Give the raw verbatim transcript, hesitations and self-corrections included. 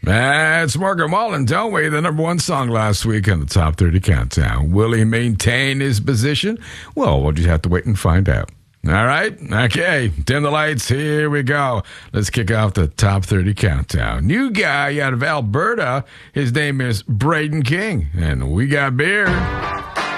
That's Morgan Wallen, Don't We? The number one song last week on the Top thirty Countdown. Will he maintain his position? Well, we'll just have to wait and find out. All right? Okay. Dim the lights. Here we go. Let's kick off the Top thirty Countdown. New guy out of Alberta. His name is Braden King. And we got beer.